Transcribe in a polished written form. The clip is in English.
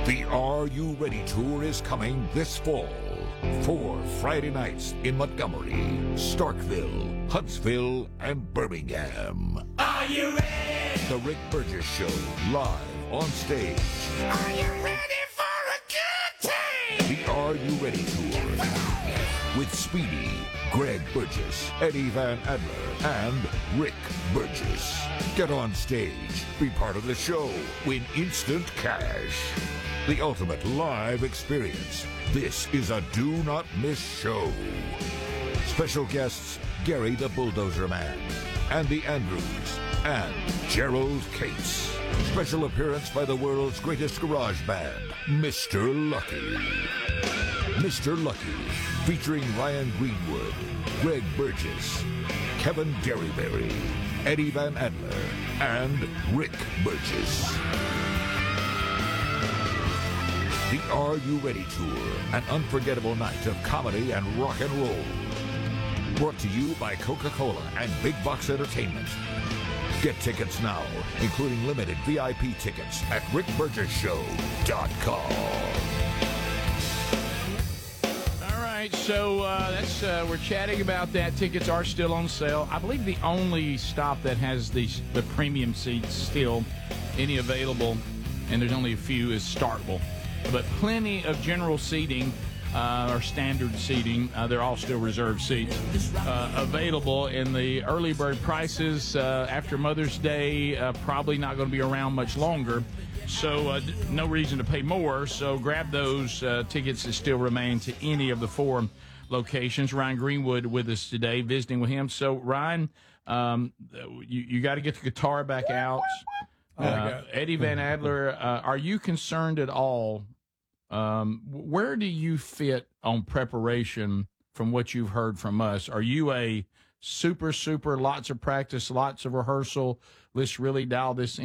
The Are You Ready Tour is coming this fall. 4 Friday nights in Montgomery, Starkville, Huntsville, and Birmingham. Are you ready? The Rick Burgess Show, live on stage. Are you ready for a good time? The Are You Ready Tour. With Speedy, Greg Burgess, Eddie Van Adler, and Rick Burgess. Get on stage, be part of the show, win instant cash. The ultimate live experience. This is a do-not-miss show. Special guests, Gary the Bulldozer Man, Andy Andrews, and Gerald Cates. Special appearance by the world's greatest garage band, Mr. Lucky. Mr. Lucky, featuring Ryan Greenwood, Greg Burgess, Kevin Derryberry, Eddie Van Adler, and Rick Burgess. The Are You Ready Tour, an unforgettable night of comedy and rock and roll. Brought to you by Coca-Cola and Big Box Entertainment. Get tickets now, including limited VIP tickets at rickburgesshow.com. All right, so we're chatting about that. Tickets are still on sale. I believe the only stop that has the premium seats still, any available, and there's only a few, is Starkville. But plenty of general seating or standard seating. They're all still reserved seats available. In the early bird prices after Mother's Day, probably not going to be around much longer. So no reason to pay more. So grab those tickets that still remain to any of the 4 locations. Ryan Greenwood with us today, visiting with him. So, Ryan, you got to get the guitar back out. Eddie Van Adler, are you concerned at all? Where do you fit on preparation from what you've heard from us? Are you a super, lots of practice, lots of rehearsal, let's really dial this